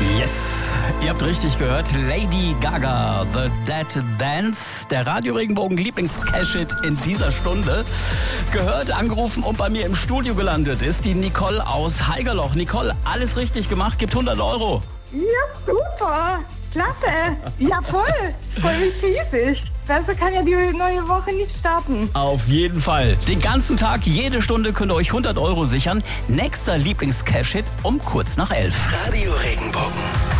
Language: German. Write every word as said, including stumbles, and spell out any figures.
Yes, ihr habt richtig gehört. Lady Gaga, The Dead Dance, der Radio-Regenbogen-Lieblings-Cash-Hit in dieser Stunde. Gehört, angerufen und bei mir im Studio gelandet ist die Nicole aus Haigerloch. Nicole, alles richtig gemacht, gibt hundert Euro. Ja, super. Klasse. Ja, voll. Freue mich riesig. Besser kann ja die neue Woche nicht starten. Auf jeden Fall. Den ganzen Tag, jede Stunde könnt ihr euch hundert Euro sichern. Nächster Lieblings-Cash-Hit um kurz nach elf. Radio Regenbogen.